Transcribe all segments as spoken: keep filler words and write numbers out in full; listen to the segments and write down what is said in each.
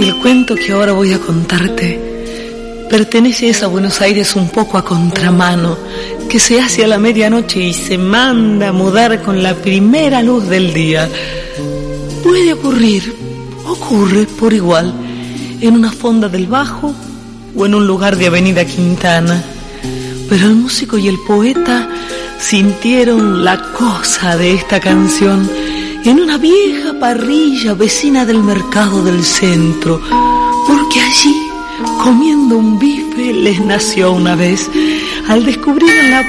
El cuento que ahora voy a contarte pertenece a esa Buenos Aires un poco a contramano, que se hace a la medianoche y se manda a mudar con la primera luz del día. Puede ocurrir, ocurre por igual, en una fonda del Bajo o en un lugar de Avenida Quintana. Pero el músico y el poeta sintieron la cosa de esta canción en una vieja parrilla vecina del mercado del centro, porque allí, comiendo un bife, les nació una vez, al descubrir en la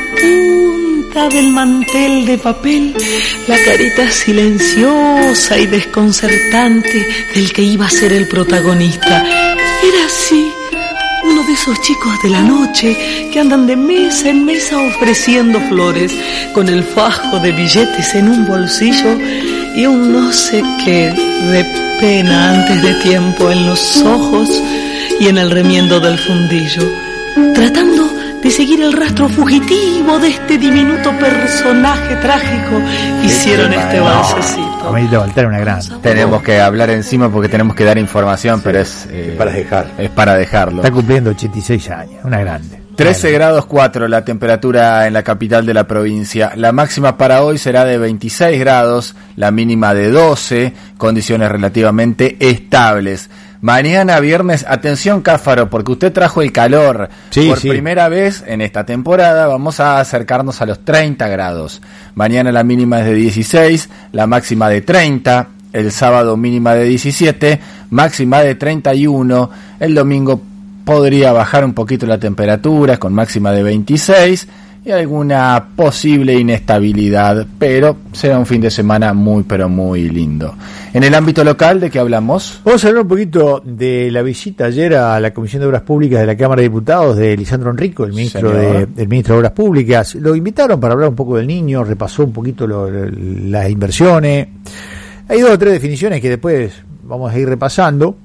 punta del mantel de papel la carita silenciosa y desconcertante del que iba a ser el protagonista. Era así, uno de esos chicos de la noche que andan de mesa en mesa ofreciendo flores, con el fajo de billetes en un bolsillo y un no sé qué de pena antes de tiempo en los ojos y en el remiendo del fundillo, tratando de seguir el rastro fugitivo de este diminuto personaje trágico que hicieron este balsecito. Amelita Baltar, una gran. Tenemos que hablar encima porque tenemos que dar información, sí, pero es, eh, es para dejar. Es para dejarlo. Está cumpliendo ochenta y seis años, una grande. trece grados cuatro la temperatura en la capital de la provincia. La máxima para hoy será de veintiséis grados, la mínima de doce, condiciones relativamente estables. Mañana viernes, atención Cáfaro, porque usted trajo el calor. Sí, Por sí. primera vez en esta temporada vamos a acercarnos a los treinta grados. Mañana la mínima es de dieciséis, la máxima de treinta, el sábado mínima de diecisiete, máxima de treinta y uno, el domingo podría bajar un poquito la temperatura con máxima de veintiséis y alguna posible inestabilidad, pero será un fin de semana muy pero muy lindo. En el ámbito local, ¿de qué hablamos? Vamos a hablar un poquito de la visita ayer a la Comisión de Obras Públicas de la Cámara de Diputados de Lisandro Enrico, el ministro de, el ministro de Obras Públicas. Lo invitaron para hablar un poco del niño, repasó un poquito lo, las inversiones. Hay dos o tres definiciones que después vamos a ir repasando.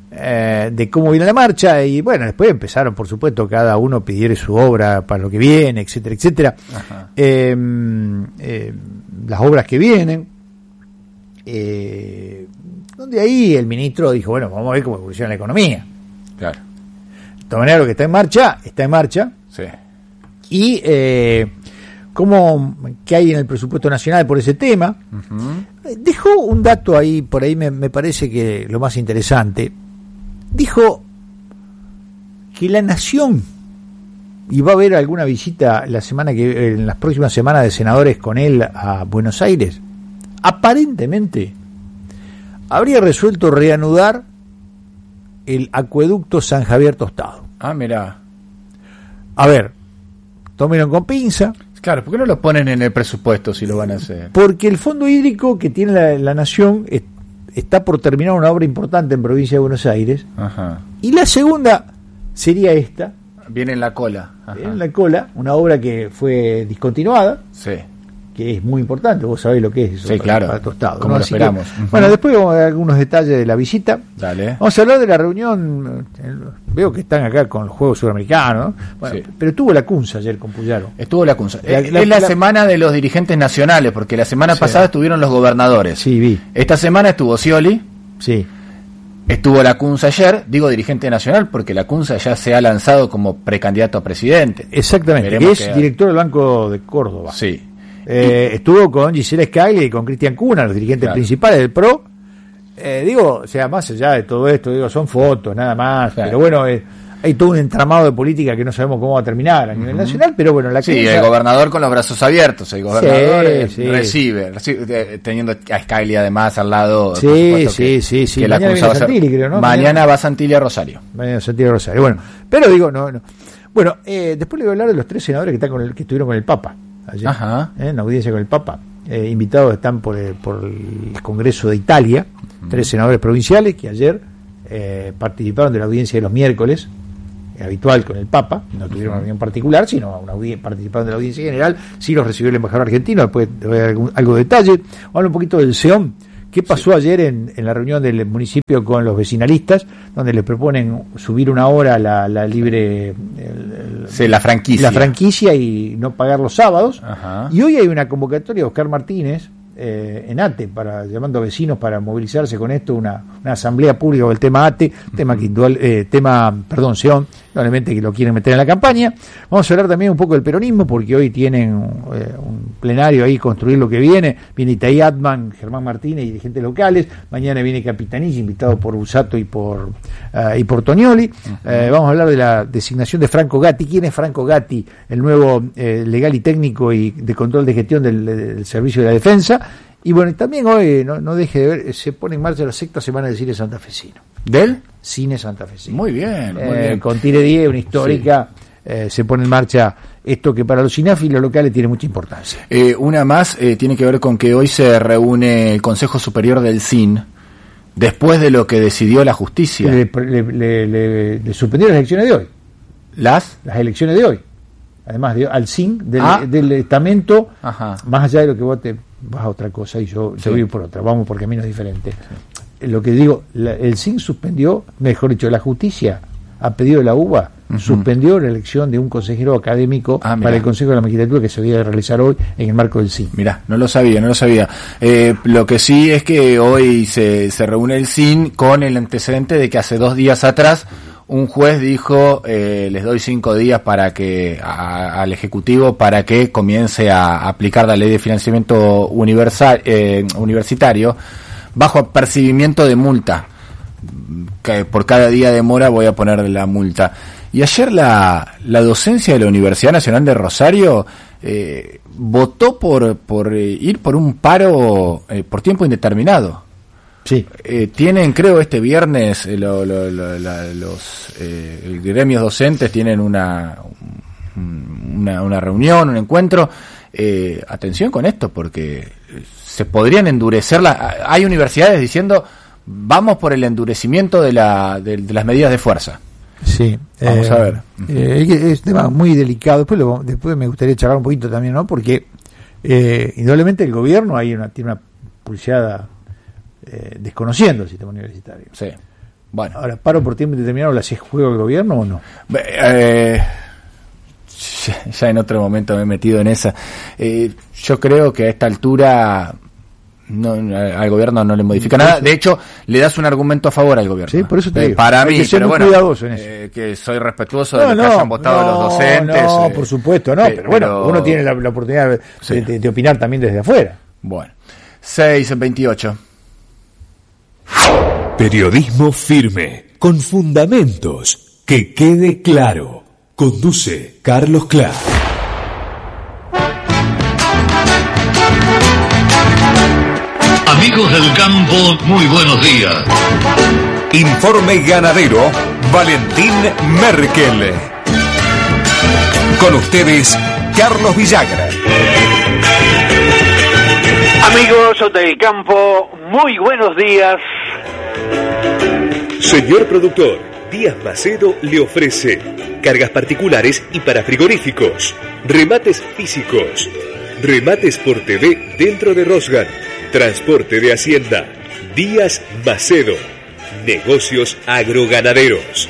Eh, de cómo viene la marcha y bueno, después empezaron por supuesto cada uno pidiera su obra para lo que viene, etcétera, etcétera. Eh, eh, las obras que vienen, eh, donde ahí el ministro dijo, bueno, vamos a ver cómo evoluciona la economía. Claro. De todas maneras, lo que está en marcha, está en marcha. Sí. Y eh, cómo, qué hay en el presupuesto nacional por ese tema. Uh-huh. Dejó un dato ahí, por ahí me, me parece que lo más interesante. Dijo que la nación, y va a haber alguna visita la semana que en las próximas semanas de senadores con él a Buenos Aires, aparentemente habría resuelto reanudar el acueducto San Javier Tostado. Ah, mirá. A ver, tómenlo con pinza. Claro, ¿por qué no lo ponen en el presupuesto si lo van a hacer? Porque el fondo hídrico que tiene la, la nación es, está por terminar una obra importante en provincia de Buenos Aires. Ajá. Y la segunda sería esta. Viene en la cola. Ajá. En la cola, una obra que fue discontinuada. Sí. Que es muy importante, vos sabés lo que es eso. Sí, para, claro. Para Tostado. Como ¿no? lo Así esperamos. Que, uh-huh. Bueno, después vamos a dar algunos detalles de la visita. Dale. Vamos a hablar de la reunión. Veo que están acá con el juego sudamericano, ¿no? Bueno, sí. Pero estuvo la Cunza ayer con Puyaro. Estuvo la Cunza. La, es la, la, la semana de los dirigentes nacionales, porque la semana sí. pasada estuvieron los gobernadores. Sí, vi. Esta semana estuvo Scioli. Sí. Estuvo la Cunza ayer, digo dirigente nacional, porque la Cunza ya se ha lanzado como precandidato a presidente. Exactamente, que es que... director del Banco de Córdoba. Sí. Eh, estuvo con Gisela Scaglia y con Cristian Cuna, los dirigentes claro. principales del P R O. Eh, digo, o sea, más allá de todo esto, digo, son fotos, nada más. Claro. Pero bueno, eh, hay todo un entramado de política que no sabemos cómo va a terminar a nivel uh-huh. nacional, pero bueno, la Sí, Cunza... el gobernador con los brazos abiertos, el gobernador sí, eh, sí. recibe, recibe, teniendo a Scaglia además al lado. Sí, sí, que, sí, sí. Que mañana la viene Santilli, creo, ¿no? Mañana, mañana va Santilli a Rosario. Mañana Santilli a Rosario. Bueno, pero digo, no, no. Bueno, eh, después le voy a hablar de los tres senadores que están con el, que estuvieron con el Papa. Ayer, Ajá. Eh, en la audiencia con el Papa. Eh, invitados están por el, por el Congreso de Italia, uh-huh. tres senadores provinciales que ayer eh, participaron de la audiencia de los miércoles, eh, habitual con el Papa, no tuvieron uh-huh. una reunión particular, sino una audiencia, participaron de la audiencia general, sí los recibió el embajador argentino, después te voy a dar algún, algo de detalle. Vamos a hablar un poquito del SEOM. ¿Qué pasó sí. ayer en, en la reunión del municipio con los vecinalistas, donde le proponen subir una hora la, la libre... El, el, sí, la franquicia. La franquicia y no pagar los sábados. Ajá. Y hoy hay una convocatoria de Oscar Martínez, eh, en ATE, para, llamando a vecinos para movilizarse con esto, una, una asamblea pública con el tema ATE, tema que indual, eh, tema, perdón, Sion, probablemente que lo quieren meter en la campaña. Vamos a hablar también un poco del peronismo, porque hoy tienen eh, un plenario ahí, construir lo que viene, viene Itaí Atman, Germán Martínez y dirigentes locales, mañana viene Capitanich, invitado por Busato y por uh, y por Tonioli. Uh-huh. eh, vamos a hablar de la designación de Franco Gatti. ¿Quién es Franco Gatti? El nuevo eh, legal y técnico y de control de gestión del, del Servicio de la Defensa. Y bueno, también hoy, no, no deje de ver, se pone en marcha la sexta semana del cine santafesino. ¿Del? Cine santafesino. Muy bien, muy eh, bien. Con Tire diez, una histórica, sí. eh, se pone en marcha esto que para los cinéfilos locales tiene mucha importancia. Eh, una más eh, tiene que ver con que hoy se reúne el Consejo Superior del C I N, después de lo que decidió la justicia. Le, le, le, le, le suspendió las elecciones de hoy. ¿Las? Las elecciones de hoy. Además, de, al C I N, del, ah. del estamento, Ajá. más allá de lo que vos te vas a otra cosa y yo sí. te voy por otra, vamos por caminos diferentes. Sí. Lo que digo, la, el C I N suspendió, mejor dicho, la justicia, a pedido de la U B A, uh-huh. suspendió la elección de un consejero académico ah, para el Consejo de la Magistratura que se había de realizar hoy en el marco del C I N. Mirá, no lo sabía, no lo sabía. Eh, lo que sí es que hoy se, se reúne el C I N con el antecedente de que hace dos días atrás un juez dijo, eh, les doy cinco días para que a, al Ejecutivo para que comience a aplicar la ley de financiamiento universal, eh, universitario bajo apercibimiento de multa. Que por cada día de mora voy a poner la multa. Y ayer la, la docencia de la Universidad Nacional de Rosario eh, votó por, por eh, ir por un paro eh, por tiempo indeterminado. Sí. Eh, tienen, creo, este viernes eh, lo, lo, lo, la, los eh, gremios docentes tienen una, una, una reunión, un encuentro. Eh, atención con esto, porque se podrían endurecer. La, hay universidades diciendo vamos por el endurecimiento de, la, de, de las medidas de fuerza. Sí, vamos eh, a ver. Eh, es un tema muy delicado. Después, lo, después me gustaría charlar un poquito también, ¿no? Porque eh, indudablemente el gobierno hay una, tiene una pulseada eh, desconociendo el sistema universitario. Sí. Bueno. Ahora, ¿paro por tiempo determinado la hace juego el gobierno o no? Eh, ya, ya en otro momento me he metido en esa. Eh, yo creo que a esta altura no, al gobierno no le modifica nada. De hecho, le das un argumento a favor al gobierno. Sí, por eso te eh, digo. Para hay mí, que ser pero muy bueno, cuidadoso en eso. Eh, que soy respetuoso no, de lo no, que hayan votado no, los docentes. No, eh, por supuesto, no. eh, pero bueno, pero, uno tiene la, la oportunidad de, sí. de, de opinar también desde afuera. Bueno, seis en veintiocho. Periodismo firme, con fundamentos, que quede claro. Conduce Carlos Clark. Amigos del campo, muy buenos días. Informe ganadero, Valentín Merkel. Con ustedes, Carlos Villagra. Amigos del campo, muy buenos días. Señor productor, Díaz Macedo le ofrece cargas particulares y para frigoríficos, remates físicos, remates por T V dentro de Rosgan, transporte de hacienda. Díaz Macedo, negocios agroganaderos.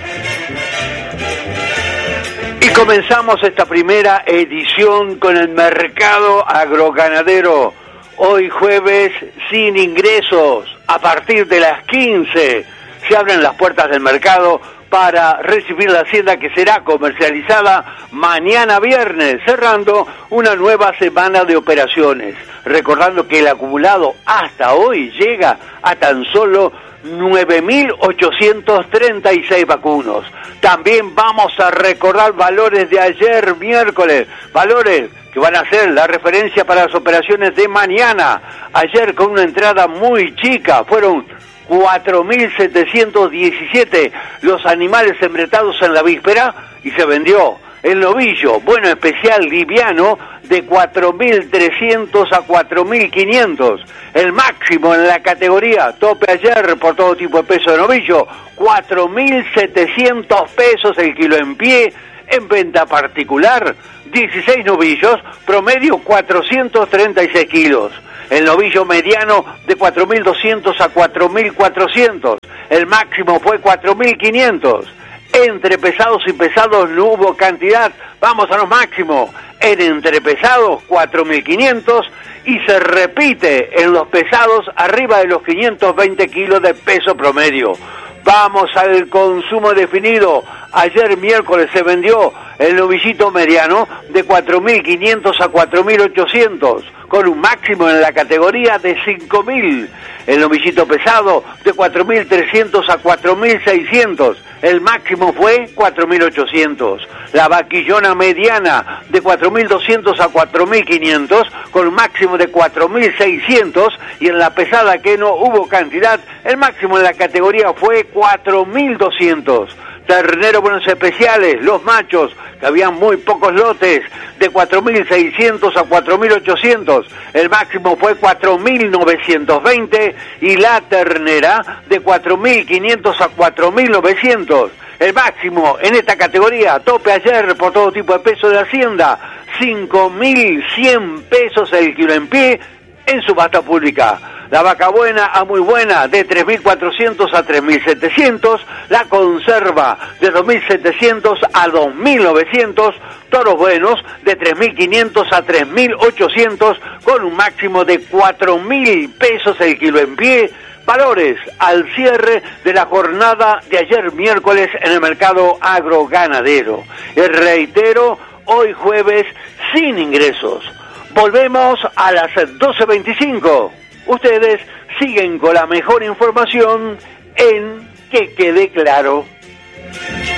Y comenzamos esta primera edición con el mercado agroganadero. Hoy jueves sin ingresos, a partir de las quince se abren las puertas del mercado para recibir la hacienda que será comercializada mañana viernes, cerrando una nueva semana de operaciones. Recordando que el acumulado hasta hoy llega a tan solo nueve mil ochocientos treinta y seis vacunos. También vamos a recordar valores de ayer miércoles, valores que van a ser la referencia para las operaciones de mañana. Ayer con una entrada muy chica, fueron cuatro mil setecientos diecisiete los animales embretados en la víspera y se vendió el novillo, bueno, especial liviano, de cuatro mil trescientos a cuatro mil quinientos. El máximo en la categoría tope ayer por todo tipo de peso de novillo, cuatro mil setecientos pesos el kilo en pie. En venta particular, dieciséis novillos, promedio cuatrocientos treinta y seis kilos. El novillo mediano de cuatro mil doscientos a cuatro mil cuatrocientos. El máximo fue cuatro mil quinientos. Entre pesados y pesados no hubo cantidad. Vamos a los máximos. en entrepesados cuatro mil quinientos y se repite en los pesados arriba de los quinientos veinte kilos de peso promedio. Vamos al consumo definido. Ayer miércoles se vendió el novillito mediano de cuatro mil quinientos a cuatro mil ochocientos, con un máximo en la categoría de cinco mil. El novillito pesado de cuatro mil trescientos a cuatro mil seiscientos, el máximo fue cuatro mil ochocientos. La vaquillona mediana de cuatro mil doscientos a cuatro mil quinientos, con un máximo de cuatro mil seiscientos, y en la pesada, que no hubo cantidad, el máximo en la categoría fue cuatro mil doscientos. Ternero buenos especiales, los machos, que habían muy pocos lotes, de cuatro mil seiscientos a cuatro mil ochocientos, el máximo fue cuatro mil novecientos veinte, y la ternera de cuatro mil quinientos a cuatro mil novecientos, el máximo en esta categoría, tope ayer por todo tipo de peso de Hacienda, cinco mil cien pesos el kilo en pie en subasta pública. La vaca buena a muy buena de tres mil cuatrocientos a tres mil setecientos, la conserva de dos mil setecientos a dos mil novecientos, toros buenos de tres mil quinientos a tres mil ochocientos, con un máximo de cuatro mil pesos el kilo en pie. Valores al cierre de la jornada de ayer miércoles en el mercado agroganadero. Y reitero, hoy jueves sin ingresos. Volvemos a las doce veinticinco. Ustedes siguen con la mejor información en Que Quede Claro.